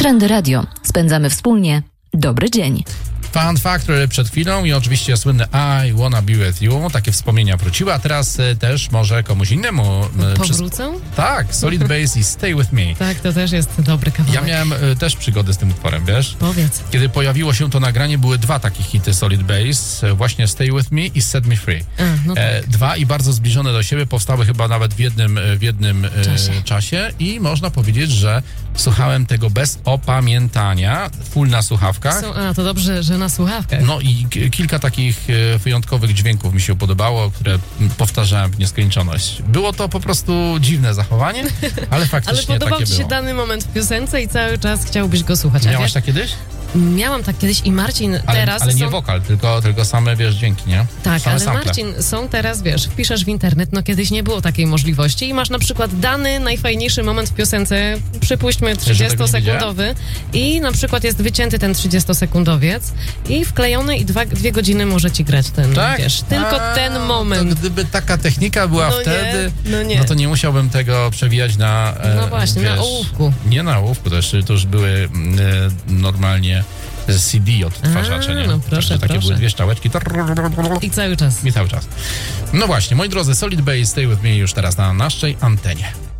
Trendy Radio. Spędzamy wspólnie dobry dzień. Fun Factory przed chwilą i oczywiście słynne I Wanna Be With You. Takie wspomnienia wróciły, a teraz też może komuś innemu. Powrócą? Tak, Solid Base i Stay With Me. Tak, to też jest dobry kawałek. Ja miałem też przygody z tym utworem, wiesz? Powiedz. Kiedy pojawiło się to nagranie, były dwa takie hity Solid Base, właśnie Stay With Me i Set Me Free. No tak. Dwa i bardzo zbliżone do siebie, powstały chyba nawet w jednym czasie i można powiedzieć, że słuchałem tego bez opamiętania, full na słuchawkach. To dobrze, że na słuchawkach. No i kilka takich wyjątkowych dźwięków mi się podobało, które powtarzałem w nieskończoność. Było to po prostu dziwne zachowanie, ale faktycznie Ale podobał takie ci się było. dany moment w piosence i cały czas chciałbyś go słuchać. Miałaś tak kiedyś? Miałam tak kiedyś i Marcin teraz... Ale nie wokal, tylko same, wiesz, dźwięki, nie? Tak, same ale sample. Marcin, są teraz, wiesz, wpiszesz w internet, no kiedyś nie było takiej możliwości i masz na przykład dany najfajniejszy moment w piosence, przypuśćmy 30-sekundowy i na przykład jest wycięty ten 30-sekundowiec i wklejony i 2 godziny może ci grać ten, tak? wiesz, tylko ten moment. To gdyby taka technika była wtedy, no to nie musiałbym tego przewijać na... No właśnie, wiesz, na ołówku. Nie na ołówku, to już były normalnie CD odtwarzacze, nie? No proszę, takie były dwie szczałeczki. I cały czas. I cały czas. No właśnie, moi drodzy, Solid Base, Stay With Me już teraz na naszej antenie.